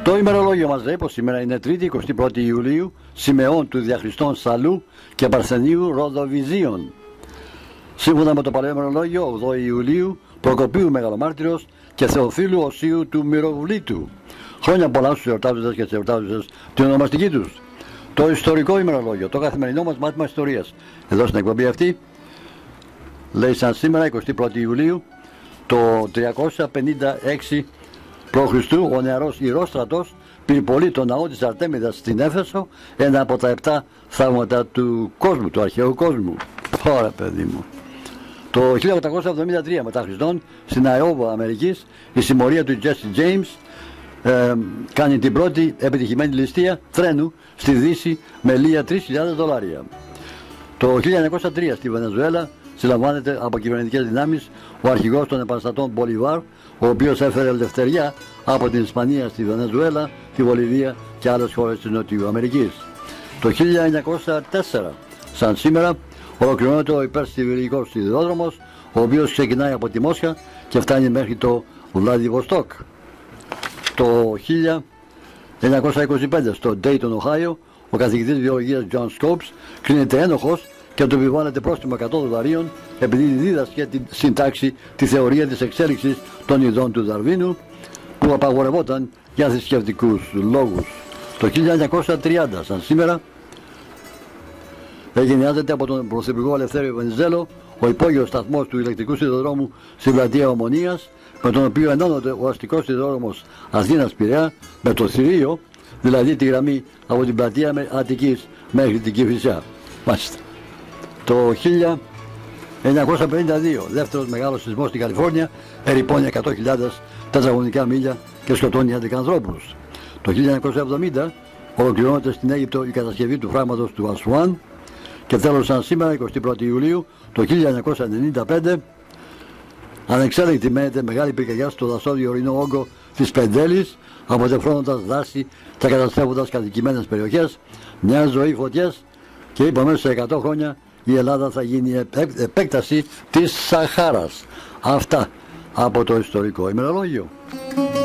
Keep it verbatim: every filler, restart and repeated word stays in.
Το ημερολόγιο μας λέει πως σήμερα είναι Τρίτη, εικοστή πρώτη Ιουλίου, σημεών του διαχριστών Σαλού και Παρθενίου Ροδοβιζίων. Σύμφωνα με το παλαιό ημερολόγιο, ογδόη Ιουλίου, Προκοπίου Μεγαλομάρτυρος και Θεοφύλου Οσίου του Μυροβλήτου. Χρόνια πολλά στους εορτάζοντες και τις εορτάζοντες την ονομαστική τους. Το ιστορικό ημερολόγιο, το καθημερινό μας μάθημα ιστορίας. Εδώ στην εκπομπή αυτή λέει σαν σήμερα, εικοστή πρώτη Ιουλίου, το τριακόσια πενήντα έξι π.Χ. ο νεαρός Ηρόστρατος πυρπολεί το ναό της Αρτέμιδας στην Έφεσο, ένα από τα επτά θαύματα του κόσμου, του αρχαίου κόσμου. Ωραία παιδί μου. Το χίλια οκτακόσια εβδομήντα τρία μετά Χριστόν, στην Αεόβα Αμερικής, η συμμορία του Jesse James ε, κάνει την πρώτη επιτυχημένη ληστεία τρένου στη Δύση με λία τρεις χιλιάδες δολάρια. Το χίλια εννιακόσια τρία στη Βενεζουέλα συλλαμβάνεται από κυβερνητικές δυνάμεις ο αρχηγός των επαναστατών Μπολιβάρ, ο οποίος έφερε ελευθεριά από την Ισπανία στη Βενεζουέλα, τη Βολιβία και άλλες χώρες της Νότιου Αμερικής. Το χίλια εννιακόσια τέσσερα, σαν σήμερα, ολοκληρώνεται ο υπερσιβηρικός σιδηρόδρομος, ο οποίος ξεκινάει από τη Μόσχα και φτάνει μέχρι το Βλαδιβοστόκ. Το χίλια εννιακόσια είκοσι πέντε, στο Dayton, Οχάιο, ο καθηγητής βιολογίας John Scopes κρίνεται ένοχος και του επιβάλλεται πρόστιμο εκατό δολαρίων επειδή δίδασκε την συντάξη τη θεωρία της εξέλιξης των ειδών του Δαρβίνου, που απαγορευόταν για θρησκευτικούς λόγους. Το χίλια εννιακόσια τριάντα, σαν σήμερα, εγενιάζεται από τον Πρωθυπουργό Ελευθέριο Βενιζέλο ο υπόγειος σταθμός του ηλεκτρικού σιδηροδρόμου στην πλατεία Ομονίας, με τον οποίο ενώνονται ο αστικός σιδηρόδρομος Αθήνας-Πειραιά με το θηρίο, δηλαδή τη γραμμή από την πλατεία Αττικής μέχρι την Κηφισιά. Μάλιστα. Το χίλια εννιακόσια πενήντα δύο, δεύτερος μεγάλος σεισμός στην Καλιφόρνια, ερειπώνει εκατό χιλιάδες τετραγωνικά μίλια και σκοτώνει έντεκα ανθρώπους. Το χίλια εννιακόσια εβδομήντα ολοκληρώνεται στην Αίγυπτο η κατασκευή του φράγματος του Ασουάν και τέλος σαν σήμερα, εικοστή πρώτη Ιουλίου, το χίλια εννιακόσια ενενήντα πέντε, ανεξέλεγκτη μένεται μεγάλη πυρκαγιά στο δασόδιο ορεινό όγκο της Πεντέλης, αποτεφρώνοντας δάση και καταστρέφοντας κατοικημένες περιοχές, μια ζωή φωτιές, και είπαμε σε εκατό χρόνια η Ελλάδα θα γίνει επέκταση της Σαχάρας. Αυτά από το ιστορικό ημερολόγιο.